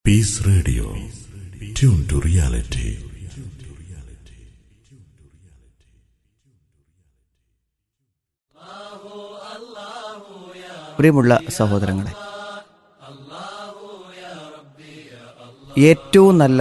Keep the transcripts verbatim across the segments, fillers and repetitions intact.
Piece radio, tune to reality. പ്രിയമുള്ള സഹോദരങ്ങളെ, ഏറ്റവും നല്ല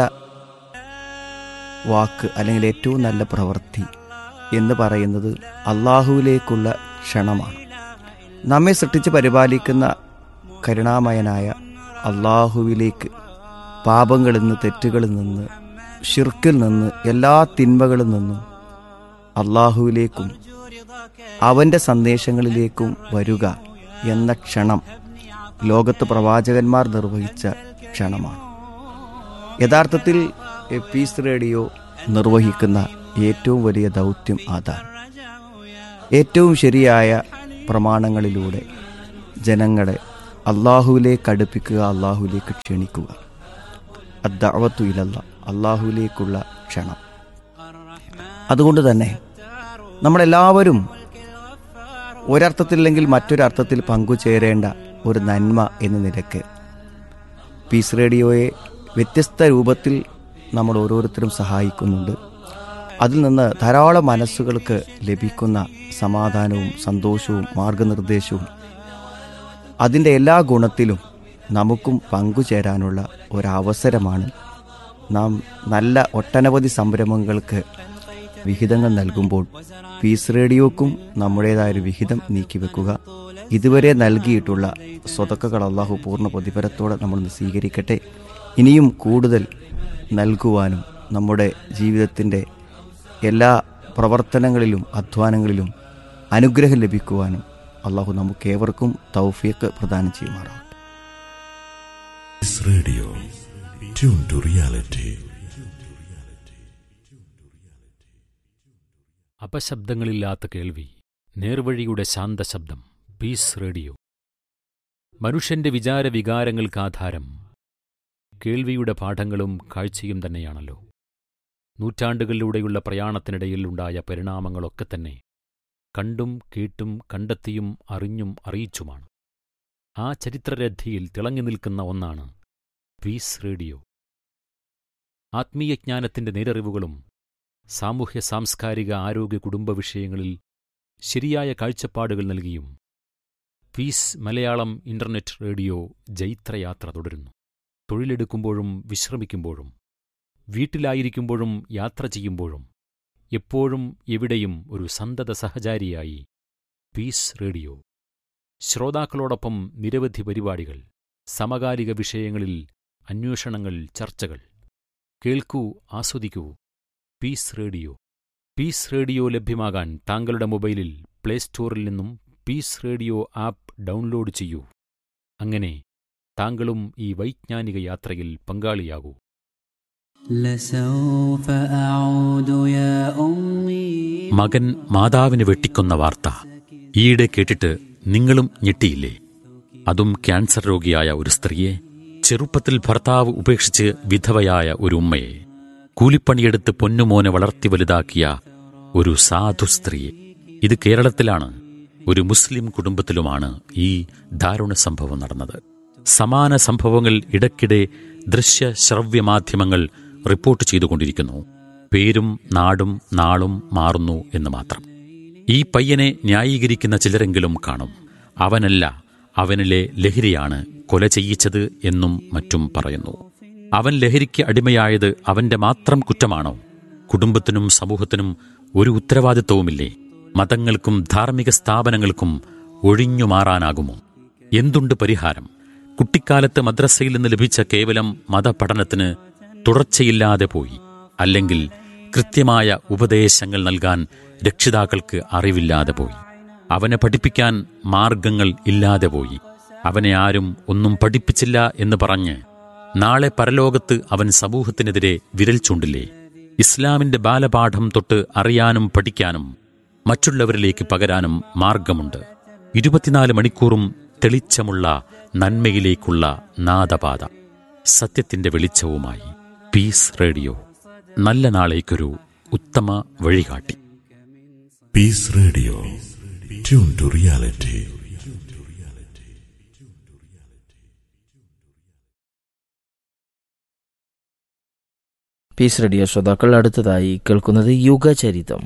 വാക്ക് അല്ലെങ്കിൽ ഏറ്റവും നല്ല പ്രവൃത്തി എന്ന് പറയുന്നത് അള്ളാഹുവിലേക്കുള്ള ക്ഷണമാണ്. നമ്മെ സൃഷ്ടിച്ച് പരിപാലിക്കുന്ന കരുണാമയനായ അള്ളാഹുവിലേക്ക്, പാപങ്ങളിൽ നിന്ന്, തെറ്റുകളിൽ നിന്ന്, ശിർക്കിൽ നിന്ന്, എല്ലാ തിന്മകളിൽ നിന്നും അള്ളാഹുവിലേക്കും അവൻ്റെ സന്ദേശങ്ങളിലേക്കും വരിക എന്ന ക്ഷണം ലോകത്ത് പ്രവാചകന്മാർ നിർവഹിച്ച ക്ഷണമാണ്. യഥാർത്ഥത്തിൽ പീസ് റേഡിയോ നിർവഹിക്കുന്ന ഏറ്റവും വലിയ ദൗത്യം അതാണ്. ഏറ്റവും ശരിയായ പ്രമാണങ്ങളിലൂടെ ജനങ്ങളെ അള്ളാഹുവിലേക്ക് അടുപ്പിക്കുക, അള്ളാഹുവിലേക്ക് ക്ഷണിക്കുക. അദ്ദഅവത്തു ഇലല്ലാ, അള്ളാഹുവിലേക്കുള്ള ക്ഷണം. അതുകൊണ്ട് തന്നെ നമ്മളെല്ലാവരും ഒരർത്ഥത്തില്ലെങ്കിൽ മറ്റൊരർത്ഥത്തിൽ പങ്കുചേരേണ്ട ഒരു നന്മ എന്ന നിലയ്ക്ക് പീസ് റേഡിയോയെ വ്യത്യസ്ത രൂപത്തിൽ നമ്മൾ ഓരോരുത്തരും സഹായിക്കുന്നുണ്ട്. അതിൽ നിന്ന് ധാരാളം മനസ്സുകൾക്ക് ലഭിക്കുന്ന സമാധാനവും സന്തോഷവും മാർഗനിർദ്ദേശവും, അതിൻ്റെ എല്ലാ ഗുണത്തിലും നമുക്കും പങ്കുചേരാനുള്ള ഒരവസരമാണ്. നാം നല്ല ഒട്ടനവധി സംരംഭങ്ങൾക്ക് വിഹിതങ്ങൾ നൽകുമ്പോൾ പീസ് റേഡിയോക്കും നമ്മുടേതായൊരു വിഹിതം നീക്കിവെക്കുക. ഇതുവരെ നൽകിയിട്ടുള്ള സ്വതക്കകൾ അള്ളാഹു പൂർണ്ണ പ്രതിഫലത്തോടെ നമ്മൾ സ്വീകരിക്കട്ടെ. ഇനിയും കൂടുതൽ നൽകുവാനും നമ്മുടെ ജീവിതത്തിൻ്റെ എല്ലാ പ്രവർത്തനങ്ങളിലും അധ്വാനങ്ങളിലും അനുഗ്രഹം ലഭിക്കുവാനും അള്ളാഹു നമുക്കേവർക്കും തൗഫീഖ് പ്രദാനം ചെയ്യുമാറാവട്ടെ. Radio, tune to reality. അപശബ്ദങ്ങളില്ലാത്ത കേൾവി, നേർവഴിയുടെ ശാന്തശബ്ദം. Piece radio. മനുഷ്യന്റെ വിചാര വികാരങ്ങൾക്കാധാരം കേൾവിയുടെ പാഠങ്ങളും കാഴ്ചയും തന്നെയാണല്ലോ. നൂറ്റാണ്ടുകളിലൂടെയുള്ള പ്രയാണത്തിനിടയിൽ ഉണ്ടായ പരിണാമങ്ങളൊക്കെ തന്നെ കണ്ടും കേട്ടും കണ്ടെത്തിയും അറിഞ്ഞും അറിയിച്ചുമാണ്. ആ ചരിത്രരഥിയിൽ തിളങ്ങി നിൽക്കുന്ന ഒന്നാണ് പീസ് റേഡിയോ. ആത്മീയജ്ഞാനത്തിന്റെ നേരറിവുകളും സാമൂഹ്യ സാംസ്കാരിക ആരോഗ്യ കുടുംബ വിഷയങ്ങളിൽ ശരിയായ കാഴ്ചപ്പാടുകൾ നൽകിയും പീസ് മലയാളം ഇന്റർനെറ്റ് റേഡിയോ ജൈത്രയാത്ര തുടരുന്നു. തൊഴിലെടുക്കുമ്പോഴും വിശ്രമിക്കുമ്പോഴും വീട്ടിലായിരിക്കുമ്പോഴും യാത്ര ചെയ്യുമ്പോഴും എപ്പോഴും എവിടെയും ഒരു സന്തത സഹചാരിയായി പീസ് റേഡിയോ. ശ്രോതാക്കളോടൊപ്പം നിരവധി പരിപാടികൾ, സമകാലിക വിഷയങ്ങളിൽ അന്വേഷണങ്ങൾ, ചർച്ചകൾ. കേൾക്കൂ, ആസ്വദിക്കൂ. Piece radio. പീസ് റേഡിയോ ലഭ്യമാകാൻ താങ്കളുടെ മൊബൈലിൽ പ്ലേ സ്റ്റോറിൽ നിന്നും പീസ് റേഡിയോ ആപ്പ് ഡൗൺലോഡ് ചെയ്യൂ. അങ്ങനെ താങ്കളും ഈ വൈജ്ഞാനിക യാത്രയിൽ പങ്കാളിയാകൂ. മകൻ മാതാവിനെ വെട്ടിക്കൊന്ന വാർത്ത ഈയിടെ കേട്ടിട്ട് നിങ്ങളും ഞെട്ടിയില്ലേ? അതും ക്യാൻസർ രോഗിയായ ഒരു സ്ത്രീയെ, ചെറുപ്പത്തിൽ ഭർത്താവ് ഉപേക്ഷിച്ച് വിധവയായ ഒരു ഉമ്മയെ, കൂലിപ്പണിയെടുത്ത് പൊന്നുമോനെ വളർത്തി വലുതാക്കിയ ഒരു സാധു സ്ത്രീയെ. ഇത് കേരളത്തിലാണ്. ഒരു മുസ്ലിം കുടുംബത്തിലുമാണ് ഈ ദാരുണ സംഭവം നടന്നത്. സമാന സംഭവങ്ങൾ ഇടയ്ക്കിടെ ദൃശ്യ ശ്രവ്യ മാധ്യമങ്ങൾ റിപ്പോർട്ട് ചെയ്തുകൊണ്ടിരിക്കുന്നു. പേരും നാടും നാളും മാറുന്നു എന്ന് മാത്രം. ഈ പയ്യനെ ന്യായീകരിക്കുന്ന ചിലരെങ്കിലും കാണും. അവനല്ല, അവനിലെ ലഹരിയാണ് കൊല ചെയ്യിച്ചത് എന്നും മറ്റും പറയുന്നു. അവൻ ലഹരിക്ക് അടിമയായത് അവന്റെ മാത്രം കുറ്റമാണോ? കുടുംബത്തിനും സമൂഹത്തിനും ഒരു ഉത്തരവാദിത്വവുമില്ലേ? മതങ്ങൾക്കും ധാർമ്മിക സ്ഥാപനങ്ങൾക്കും ഒഴിഞ്ഞു മാറാനാകുമോ? എന്തുണ്ട് പരിഹാരം? കുട്ടിക്കാലത്ത് മദ്രസയിൽ നിന്ന് ലഭിച്ച കേവലം മതപഠനത്തിന് തുടർച്ചയില്ലാതെ പോയി. അല്ലെങ്കിൽ കൃത്യമായ ഉപദേശങ്ങൾ നൽകാൻ രക്ഷിതാക്കൾക്ക് അറിവില്ലാതെ പോയി. അവനെ പഠിപ്പിക്കാൻ മാർഗങ്ങൾ ഇല്ലാതെ പോയി. അവനെ ആരും ഒന്നും പഠിപ്പിച്ചില്ല എന്ന് പറഞ്ഞ് നാളെ പരലോകത്ത് അവൻ സമൂഹത്തിനെതിരെ വിരൽ ചൂണ്ടില്ലേ? ഇസ്ലാമിന്റെ ബാലപാഠം തൊട്ട് അറിയാനും പഠിക്കാനും മറ്റുള്ളവരിലേക്ക് പകരാനും മാർഗമുണ്ട്. ഇരുപത്തിനാല് മണിക്കൂറും തെളിച്ചമുള്ള നന്മയിലേക്കുള്ള നാദപാത, സത്യത്തിന്റെ വെളിച്ചവുമായി പീസ് റേഡിയോ. നല്ല നാളേക്കൊരു ഉത്തമ വഴികാട്ടി. Piece radio, tune to reality. Piece radio ശ്രോതാക്കൾ അടുത്തതായി കേൾക്കുന്നത് യുഗചരിതം.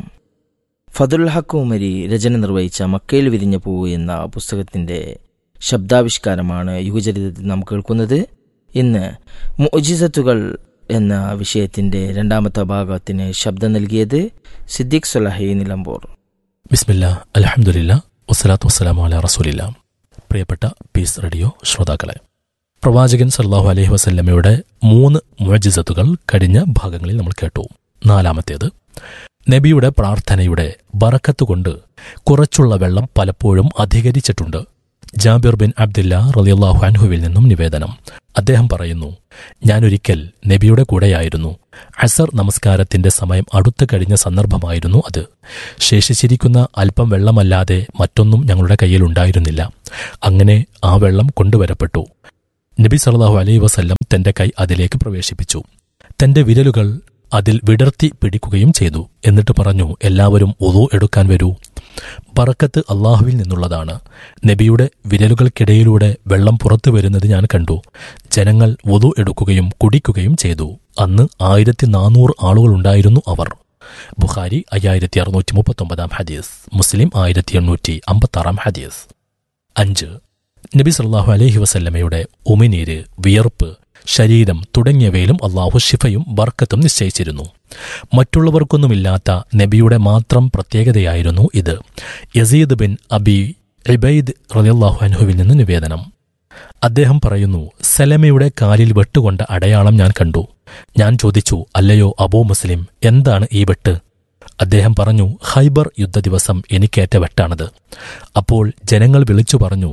ഫതുൽ ഹക്ക് ഉമരി രചന നിർവഹിച്ച മക്കയിൽ വിരിഞ്ഞ പൂവ് എന്ന പുസ്തകത്തിന്റെ ശബ്ദാവിഷ്കാരമാണ് യുഗചരിതത്തിൽ നാം കേൾക്കുന്നത്. ഇന്ന് മുഅ്ജിസത്തുകൾ എന്ന വിഷയത്തിന്റെ രണ്ടാമത്തെ ഭാഗത്തിന് ശബ്ദം നൽകിയത് സിദ്ദീഖ് സ്വലാഹി നിലമ്പൂർ. ബിസ്മില്ലാ, അൽഹംദുലില്ലാ, വസ്സലാത്തു വസ്സലാമു അലാ റസൂലില്ലാ. പ്രിയപ്പെട്ട പീസ് റേഡിയോ ശ്രോതാക്കളെ, പ്രവാചകൻ സല്ലല്ലാഹു അലൈഹി വസല്ലമയുടെ മൂന്ന് മുഅ്ജിസത്തുകൾ കഴിഞ്ഞ ഭാഗങ്ങളിൽ നമ്മൾ കേട്ടു. നാലാമത്തേത്, നബിയുടെ പ്രാർത്ഥനയുടെ ബറക്കത്ത് കൊണ്ട് കുറച്ചുള്ള വെള്ളം പലപ്പോഴും അധികരിച്ചിട്ടുണ്ട്. ജാബിർ ബിൻ അബ്ദില്ലാ റളിയല്ലാഹു അൻഹുവിൽ നിന്നും നിവേദനം. അദ്ദേഹം പറയുന്നു, ഞാനൊരിക്കൽ നബിയുടെ കൂടെയായിരുന്നു. അസർ നമസ്കാരത്തിന്റെ സമയം അടുത്തു കഴിഞ്ഞ സന്ദർഭമായിരുന്നു അത്. ശേഷിച്ചിരിക്കുന്ന അല്പം വെള്ളമല്ലാതെ മറ്റൊന്നും ഞങ്ങളുടെ കയ്യിലുണ്ടായിരുന്നില്ല. അങ്ങനെ ആ വെള്ളം കൊണ്ടുവരപ്പെട്ടു. നബി സല്ലല്ലാഹു അലൈഹി വസല്ലം തന്റെ കൈ അതിലേക്ക് പ്രവേശിപ്പിച്ചു. തന്റെ വിരലുകൾ അതിൽ വിടർത്തി പിടിക്കുകയും ചെയ്തു. എന്നിട്ട് പറഞ്ഞു, എല്ലാവരും വുളു എടുക്കാൻ വരൂ. ബറക്കത്ത് അള്ളാഹുവിൽ നിന്നുള്ളതാണ്. നബിയുടെ വിരലുകൾക്കിടയിലൂടെ വെള്ളം പുറത്തു വരുന്നത് ഞാൻ കണ്ടു. ജനങ്ങൾ വുളു എടുക്കുകയും കുടിക്കുകയും ചെയ്തു. അന്ന് ആയിരത്തി നാനൂറ് ആളുകളുണ്ടായിരുന്നു അവർ. ബുഖാരി അയ്യായിരത്തി അറുന്നൂറ്റി മുപ്പത്തി ഒമ്പതാം ഹദീസ്, മുസ്ലിം ആയിരത്തി എണ്ണൂറ്റി അമ്പത്തി ആറാം ഹദീസ്. അഞ്ച്, നബി സല്ലല്ലാഹു അലൈഹി വസല്ലമയുടെ ഉമിനീര്, വിയർപ്പ്, ശരീരം തുടങ്ങിയവയിലും അള്ളാഹു ശിഫയും ബർക്കത്തും നിശ്ചയിച്ചിരുന്നു. മറ്റുള്ളവർക്കൊന്നുമില്ലാത്ത നബിയുടെ മാത്രം പ്രത്യേകതയായിരുന്നു ഇത്. യസീദ് ബിൻ അബി ഇബൈദ് റളിയല്ലാഹു അൻഹുവിൽ നിന്ന് നിവേദനം. അദ്ദേഹം പറയുന്നു, സലമയുടെ കാലിൽ വെട്ടുകൊണ്ട അടയാളം ഞാൻ കണ്ടു. ഞാൻ ചോദിച്ചു, അല്ലയോ അബൂ മുസ്ലിം, എന്താണ് ഈ വെട്ട്? അദ്ദേഹം പറഞ്ഞു, ഖൈബർ യുദ്ധ ദിവസം എനിക്കേറ്റ വെട്ടാണത്. അപ്പോൾ ജനങ്ങൾ വിളിച്ചു പറഞ്ഞു,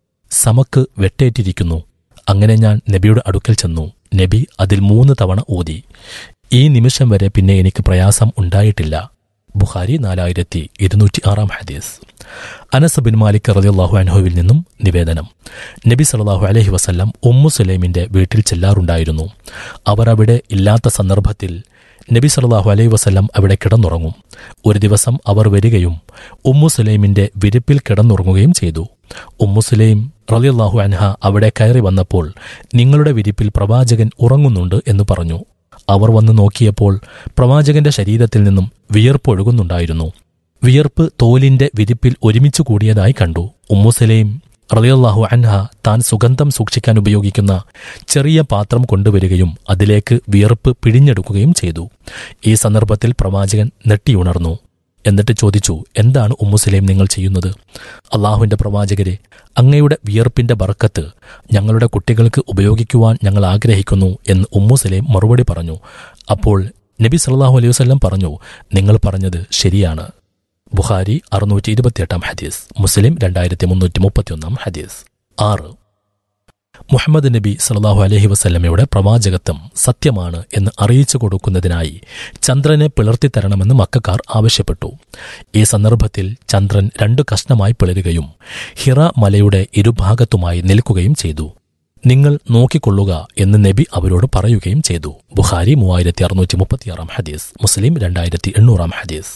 സമക്ക് വെട്ടേറ്റിരിക്കുന്നു. അങ്ങനെ ഞാൻ നബിയുടെ അടുക്കൽ ചെന്നു. നബി അതിൽ മൂന്ന് തവണ ഊതി. ഈ നിമിഷം വരെ പിന്നെ എനിക്ക് പ്രയാസം ഉണ്ടായിട്ടില്ല. ബുഖാരി നാലായിരത്തി ഇരുന്നൂറ്റി ആറാം ഹദീസ്. അനസ് ബിൻ മാലിക് റളിയല്ലാഹു അൻഹുവിൽ നിന്നും നിവേദനം. നബി സല്ലല്ലാഹു അലൈഹി വസല്ലം ഉമ്മു സുലൈമിന്റെ വീട്ടിൽ ചെല്ലാറുണ്ടായിരുന്നു. അവർ അവിടെ ഇല്ലാത്ത സന്ദർഭത്തിൽ നബി സല്ലല്ലാഹു അലൈഹി വസല്ലം അവിടെ കിടന്നുറങ്ങും. ഒരു ദിവസം അവർ വരികയും ഉമ്മു സുലൈമിന്റെ വിരിപ്പിൽ കിടന്നുറങ്ങുകയും ചെയ്തു. ഉമ്മു സുലൈം റളിയല്ലാഹു അൻഹ അവിടെ കയറി വന്നപ്പോൾ, നിങ്ങളുടെ വിരിപ്പിൽ പ്രവാചകൻ ഉറങ്ങുന്നുണ്ട് എന്ന് പറഞ്ഞു. അവർ വന്ന് നോക്കിയപ്പോൾ പ്രവാചകന്റെ ശരീരത്തിൽ നിന്നും വിയർപ്പൊഴുകുന്നുണ്ടായിരുന്നു. വിയർപ്പ് തോലിന്റെ വിരിപ്പിൽ ഒരുമിച്ചു കൂടിയതായി കണ്ടു. ഉമ്മു സുലൈം റളിയല്ലാഹു അൻഹ താൻ സുഗന്ധം സൂക്ഷിക്കാൻ ഉപയോഗിക്കുന്ന ചെറിയ പാത്രം കൊണ്ടുവരികയും അതിലേക്ക് വിയർപ്പ് പിഴിഞ്ഞെടുക്കുകയും ചെയ്തു. ഈ സന്ദർഭത്തിൽ പ്രവാചകൻ നെട്ടിയുണർന്നു. എന്നിട്ട് ചോദിച്ചു, എന്താണ് ഉമ്മു സുലൈം നിങ്ങൾ ചെയ്യുന്നത്? അള്ളാഹുവിന്റെ പ്രവാചകരെ, അങ്ങയുടെ വിയർപ്പിന്റെ ബർക്കത്ത് ഞങ്ങളുടെ കുട്ടികൾക്ക് ഉപയോഗിക്കുവാൻ ഞങ്ങൾ ആഗ്രഹിക്കുന്നു എന്ന് ഉമ്മു സുലൈം മറുപടി പറഞ്ഞു. അപ്പോൾ നബി സല്ലല്ലാഹു അലൈഹി വസല്ലം പറഞ്ഞു, നിങ്ങൾ പറഞ്ഞത് ശരിയാണ്. ബുഖാരി അറുന്നൂറ്റി ഇരുപത്തിയെട്ടാം ഹദീസ്, മുസ്ലിം രണ്ടായിരത്തി മുന്നൂറ്റി മുപ്പത്തിയൊന്നാം ഹദീസ്. ആറ്, മുഹമ്മദ് നബി സല്ലല്ലാഹു അലൈഹി വസല്ലമയുടെ പ്രവാചകത്വം സത്യമാണ് എന്ന് അറിയിച്ചു കൊടുക്കുന്നതിനായി ചന്ദ്രനെ പിളർത്തിത്തരണമെന്ന് മക്കക്കാർ ആവശ്യപ്പെട്ടു. ഈ സന്ദർഭത്തിൽ ചന്ദ്രൻ രണ്ടു കഷ്ണമായി പിളരുകയും ഹിറ മലയുടെ ഇരുഭാഗത്തുമായി നിൽക്കുകയും ചെയ്തു. നിങ്ങൾ നോക്കിക്കൊള്ളുക എന്ന് നബി അവരോട് പറയുകയും ചെയ്തു. ബുഖാരി മൂവായിരത്തി അറുന്നൂറ്റി മുപ്പത്തിയാറാം ഹദീസ്, മുസ്ലിം രണ്ടായിരത്തി എണ്ണൂറാം ഹദീസ്.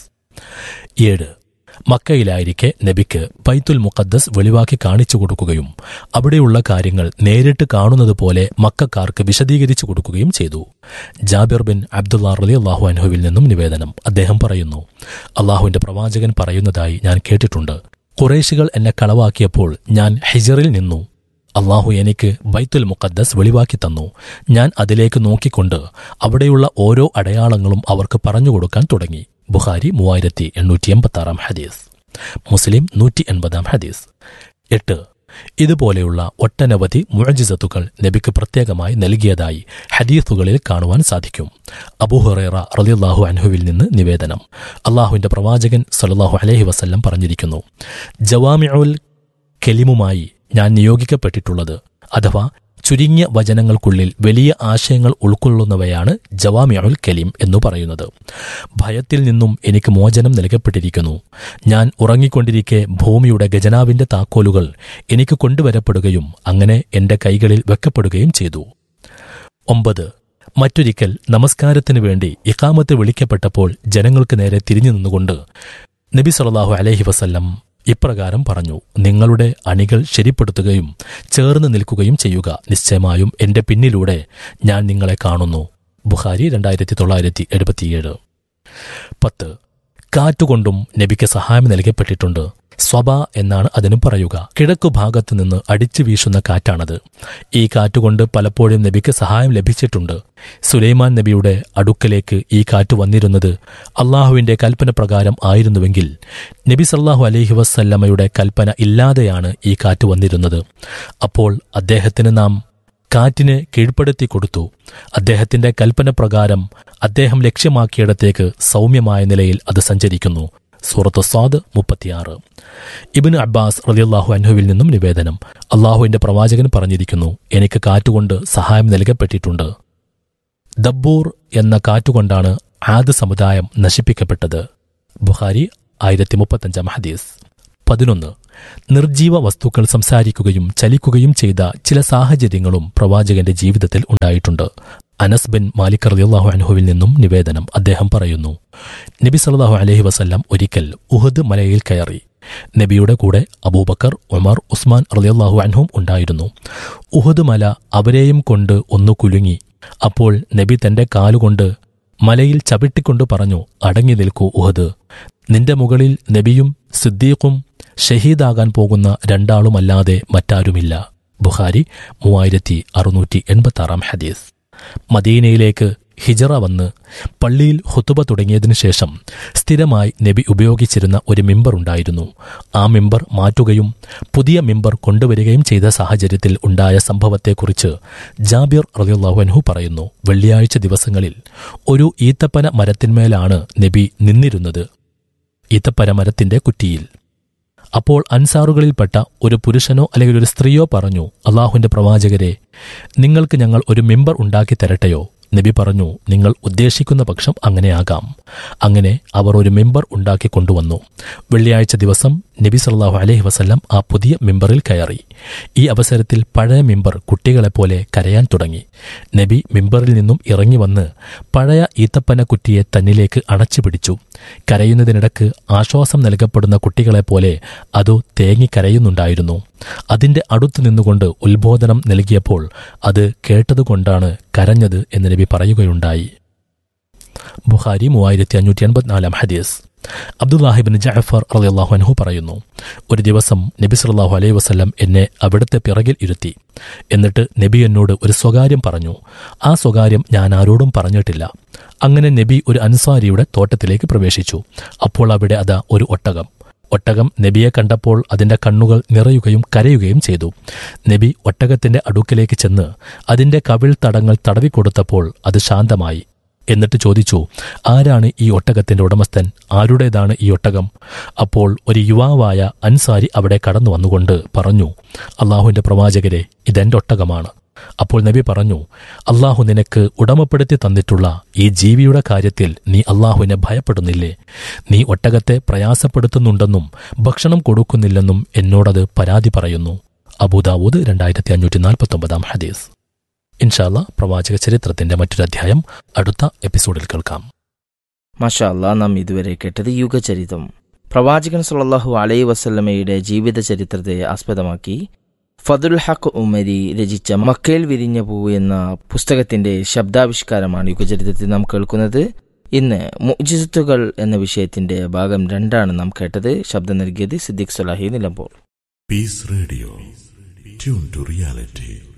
ഏഴ്, മക്കയിലായിരിക്കെ നബിക്ക് ബൈത്തുൽ മുഖദ്ദസ് വെളിവാക്കി കാണിച്ചു കൊടുക്കുകയും അവിടെയുള്ള കാര്യങ്ങൾ നേരിട്ട് കാണുന്നതുപോലെ മക്കക്കാർക്ക് വിശദീകരിച്ചു കൊടുക്കുകയും ചെയ്തു. ജാബിർ ബിൻ അബ്ദുല്ലാ റളിയല്ലാഹു അൻഹുവിൽ നിന്നും നിവേദനം. അദ്ദേഹം പറയുന്നു, അള്ളാഹുവിന്റെ പ്രവാചകൻ പറയുന്നതായി ഞാൻ കേട്ടിട്ടുണ്ട്. ഖുറൈശികൾ എന്നെ കളവാക്കിയപ്പോൾ ഞാൻ ഹിജറിൽ നിന്നു. അള്ളാഹു എനിക്ക് ബൈത്തുൽ മുഖദ്ദസ് വെളിവാക്കി തന്നു. ഞാൻ അതിലേക്ക് നോക്കിക്കൊണ്ട് അവിടെയുള്ള ഓരോ അടയാളങ്ങളും അവർക്ക് പറഞ്ഞുകൊടുക്കാൻ തുടങ്ങി. ബുഖാരി മൂവായിരത്തി എണ്ണൂറ്റി എൺപത്തി ആറാം ഹദീസ്, മുസ്ലിം നൂറ്റി എൺപതാം ഹദീസ്. എട്ട്, ഇതുപോലെയുള്ള ഒട്ടനവധി മുഅ്ജിസത്തുകൾ നബിക്ക് പ്രത്യേകമായി നൽകിയതായി ഹദീസുകളിൽ കാണുവാൻ സാധിക്കും. അബൂ ഹുറൈറ റളിയല്ലാഹു അൻഹുവിൽ നിന്ന് നിവേദനം. അള്ളാഹുവിന്റെ പ്രവാചകൻ സല്ലല്ലാഹു അലൈഹി വസല്ലം പറഞ്ഞിരിക്കുന്നു, ജവാമിഉൽ കലിമുമായി ഞാൻ നിയോഗിക്കപ്പെട്ടിട്ടുള്ളത്, അഥവാ ചുരുങ്ങിയ വചനങ്ങൾക്കുള്ളിൽ വലിയ ആശയങ്ങൾ ഉൾക്കൊള്ളുന്നവയാണ് ജവാമിഉൽ കലിം എന്നു പറയുന്നത്. ഭയത്തിൽ നിന്നും എനിക്ക് മോചനം നൽകപ്പെട്ടിരിക്കുന്നു. ഞാൻ ഉറങ്ങിക്കൊണ്ടിരിക്കെ ഭൂമിയുടെ ഖജനാവിന്റെ താക്കോലുകൾ എനിക്ക് കൊണ്ടുവരപ്പെടുകയും അങ്ങനെ എന്റെ കൈകളിൽ വെക്കപ്പെടുകയും ചെയ്തു. ഒമ്പത്, മറ്റൊരിക്കൽ നമസ്കാരത്തിനു വേണ്ടി ഇഖാമത്ത് വിളിക്കപ്പെട്ടപ്പോൾ ജനങ്ങൾക്ക് നേരെ തിരിഞ്ഞു നിന്നുകൊണ്ട് നബി സല്ലല്ലാഹു അലൈഹി വസല്ലം ഇപ്രകാരം പറഞ്ഞു, നിങ്ങളുടെ അണികൾ ശരിപ്പെടുത്തുകയും ചേർന്ന് നിൽക്കുകയും ചെയ്യുക. നിശ്ചയമായും എന്റെ പിന്നിലൂടെ ഞാൻ നിങ്ങളെ കാണുന്നു. ബുഖാരി രണ്ടായിരത്തി തൊള്ളായിരത്തി എഴുപത്തിയേഴ്. പത്ത്. കാറ്റുകൊണ്ടും നബിക്ക് സഹായം നൽകപ്പെട്ടിട്ടുണ്ട്. സ്വബ എന്നാണ് അതിന് പറയുക. കിഴക്കു ഭാഗത്തു നിന്ന് അടിച്ചു വീശുന്ന കാറ്റാണത്. ഈ കാറ്റുകൊണ്ട് പലപ്പോഴും നബിക്ക് സഹായം ലഭിച്ചിട്ടുണ്ട്. സുലൈമാൻ നബിയുടെ അടുക്കലേക്ക് ഈ കാറ്റ് വന്നിരുന്നത് അള്ളാഹുവിന്റെ കൽപ്പന പ്രകാരം ആയിരുന്നുവെങ്കിൽ നബി സല്ലല്ലാഹു അലൈഹി വസല്ലമയുടെ കൽപ്പന ഇല്ലാതെയാണ് ഈ കാറ്റ് വന്നിരുന്നത്. അപ്പോൾ അദ്ദേഹത്തിന് നാം കാറ്റിനെ കീഴ്പ്പെടുത്തി കൊടുത്തു. അദ്ദേഹത്തിന്റെ കൽപ്പന പ്രകാരം അദ്ദേഹം ലക്ഷ്യമാക്കിയിടത്തേക്ക് സൗമ്യമായ നിലയിൽ അത് സഞ്ചരിക്കുന്നു. സൂറത്ത് സ്വാദ് മുപ്പത്തിയാറ്. ഇബ്നു അബ്ബാസ് റളിയല്ലാഹു അൻഹുവിൽ നിന്നും നിവേദനം, അള്ളാഹുവിന്റെ പ്രവാചകൻ പറഞ്ഞിരിക്കുന്നു, എനിക്ക് കാറ്റുകൊണ്ട് സഹായം നൽകപ്പെട്ടിട്ടുണ്ട്. ദബ്ബൂർ എന്ന കാറ്റുകൊണ്ടാണ് ആദ് സമുദായം നശിപ്പിക്കപ്പെട്ടത്. ബുഖാരി ആയിരത്തി മുപ്പത്തഞ്ചാം ഹദീസ്. പതിനൊന്ന്. നിർജീവ വസ്തുക്കൾ സംസാരിക്കുകയും ചലിക്കുകയും ചെയ്ത ചില സാഹചര്യങ്ങളും പ്രവാചകന്റെ ജീവിതത്തിൽ ഉണ്ടായിട്ടുണ്ട്. അനസ് ബിൻ മാലിക് റളിയല്ലാഹു അൻഹുവിൽ നിന്നും നിവേദനം, അദ്ദേഹം പറയുന്നു, നബി സല്ലല്ലാഹു അലൈഹി വസല്ലം ഒരിക്കൽ ഉഹദ് മലയിൽ കയറി. നബിയുടെ കൂടെ അബൂബക്കർ, ഉമർ, ഉസ്മാൻ റളിയല്ലാഹു അൻഹും ഉണ്ടായിരുന്നു. ഉഹദ് മല അവരെയും കൊണ്ട് ഒന്നു കുലുങ്ങി. അപ്പോൾ നബി തന്റെ കാലുകൊണ്ട് മലയിൽ ചവിട്ടിക്കൊണ്ട് പറഞ്ഞു, അടങ്ങി നിൽക്കൂ ഉഹദ്, നിന്റെ മുകളിൽ നബിയും സിദ്ദീഖും ഷഹീദാകാൻ പോകുന്ന രണ്ടാളുമല്ലാതെ മറ്റാരുമില്ല. ബുഖാരി മൂവായിരത്തി അറുന്നൂറ്റി എൺപത്തി ആറാം ഹദീസ്. മദീനയിലേക്ക് ഹിജറ വന്ന് പള്ളിയിൽ ഹുതുബ തുടങ്ങിയതിനു ശേഷം സ്ഥിരമായി നബി ഉപയോഗിച്ചിരുന്ന ഒരു മിമ്പർ ഉണ്ടായിരുന്നു. ആ മിമ്പർ മാറ്റുകയും പുതിയ മിമ്പർ കൊണ്ടുവരികയും ചെയ്ത സാഹചര്യത്തിൽ ഉണ്ടായ സംഭവത്തെക്കുറിച്ച് ജാബിർ റളിയല്ലാഹു അൻഹു പറയുന്നു, വെള്ളിയാഴ്ച ദിവസങ്ങളിൽ ഒരു ഈത്തപ്പന മരത്തിന്മേലാണ് നബി നിന്നിരുന്നത്, ഈത്തപ്പന മരത്തിന്റെ കുറ്റിയിൽ. അപ്പോൾ അൻസാറുകളിൽപ്പെട്ട ഒരു പുരുഷനോ അല്ലെങ്കിൽ ഒരു സ്ത്രീയോ പറഞ്ഞു, അള്ളാഹുവിന്റെ പ്രവാചകരെ, നിങ്ങൾക്ക് ഞങ്ങൾ ഒരു മിമ്പർ ഉണ്ടാക്കി തരട്ടെയോ? നബി പറഞ്ഞു, നിങ്ങൾ ഉദ്ദേശിക്കുന്ന പക്ഷം അങ്ങനെയാകാം. അങ്ങനെ അവർ ഒരു മിമ്പർ ഉണ്ടാക്കി കൊണ്ടുവന്നു. വെള്ളിയാഴ്ച ദിവസം നബി സല്ലല്ലാഹു അലൈഹി വസല്ലം ആ പുതിയ മിമ്പറിൽ കയറി. ഈ അവസരത്തിൽ പഴയ മിമ്പർ കുട്ടികളെപ്പോലെ കരയാൻ തുടങ്ങി. നബി മിമ്പറിൽ നിന്നും ഇറങ്ങി വന്ന് പഴയ ഈത്തപ്പന കുറ്റിയെ തന്നിലേക്ക് അണച്ചുപിടിച്ചു. കരയുന്നതിനിടക്ക് ആശ്വാസം നൽകപ്പെടുന്ന കുട്ടികളെപ്പോലെ അത് തേങ്ങിക്കരയുന്നുണ്ടായിരുന്നു. അതിന്റെ അടുത്തു നിന്നുകൊണ്ട് ഉത്ബോധനം നൽകിയപ്പോൾ അത് കേട്ടതുകൊണ്ടാണ് കരഞ്ഞത് എന്ന് നബി പറയുകയുണ്ടായി. ബുഖാരി മൂവായിരത്തി അഞ്ഞൂറ്റി എൺപത്തിനാലാം ഹദീസ്. അബ്ദുല്ലാഹിബിൻ ജഅഫർ റളിയല്ലാഹു അൻഹു പറയുന്നു, ഒരു ദിവസം നബി സല്ലല്ലാഹു അലൈഹി വസല്ലം എന്നെ അവിടുത്തെ പിറകിൽ ഇരുത്തി. എന്നിട്ട് നബി എന്നോട് ഒരു സ്വകാര്യം പറഞ്ഞു. ആ സ്വകാര്യം ഞാൻ ആരോടും പറഞ്ഞിട്ടില്ല. അങ്ങനെ നബി ഒരു അൻസാരിയുടെ തോട്ടത്തിലേക്ക് പ്രവേശിച്ചു. അപ്പോൾ അവിടെ അതാ ഒരു ഒട്ടകം. ഒട്ടകം നബിയെ കണ്ടപ്പോൾ അതിന്റെ കണ്ണുകൾ നിറയുകയും കരയുകയും ചെയ്തു. നബി ഒട്ടകത്തിന്റെ അടുക്കലേക്ക് ചെന്ന് അതിന്റെ കവിൾ തടങ്ങൾ തടവിക്കൊടുത്തപ്പോൾ അത് ശാന്തമായി. എന്നിട്ട് ചോദിച്ചു, ആരാണ് ഈ ഒട്ടകത്തിന്റെ ഉടമസ്ഥൻ? ആരുടേതാണ് ഈ ഒട്ടകം? അപ്പോൾ ഒരു യുവാവായ അൻസാരി അവിടെ കടന്നു വന്നുകൊണ്ട് പറഞ്ഞു, അള്ളാഹുവിന്റെ പ്രവാചകരെ, ഇതെന്റെ ഒട്ടകമാണ്. അപ്പോൾ നബി പറഞ്ഞു, അള്ളാഹു നിനക്ക് ഉടമപ്പെടുത്തി തന്നിട്ടുള്ള ഈ ജീവിയുടെ കാര്യത്തിൽ നീ അള്ളാഹുവിനെ ഭയപ്പെടുന്നില്ലേ? നീ ഒട്ടകത്തെ പ്രയാസപ്പെടുത്തുന്നുണ്ടെന്നും ഭക്ഷണം കൊടുക്കുന്നില്ലെന്നും എന്നോടത് പരാതി പറയുന്നു. അബൂദാവൂദ് രണ്ടായിരത്തി അഞ്ഞൂറ്റി നാൽപ്പത്തി ഒമ്പതാം ഹദീസ്. ഇൻഷാല്ല പ്രവാചക ചരിത്രത്തിന്റെ മറ്റൊരു അധ്യായം അടുത്ത എപ്പിസോഡിൽ കേൾക്കാം. മാഷാ അല്ലാ, നാം ഇതുവരെ കേട്ടത് യുഗചരിതം. പ്രവാചകൻ സല്ലല്ലാഹു അലൈഹി വസല്ലമയുടെ ജീവിത ചരിത്രത്തെ ആസ്പദമാക്കി ഫദുൽ ഹഖ് ഉമരി രചിച്ച മക്കയിൽ വിരിഞ്ഞ പൂവ് എന്ന പുസ്തകത്തിന്റെ ശബ്ദാവിഷ്കാരമാണ് യുഗചരിത്രത്തിൽ നാം കേൾക്കുന്നത്. ഇന്ന് മുഅ്ജിസത്തുകൾ എന്ന വിഷയത്തിന്റെ ഭാഗം രണ്ടാണ് നാം കേട്ടത്. ശബ്ദം നൽകിയത് സിദ്ദീഖ് സ്വലാഹി Nilambur. Piece radio, tune to reality.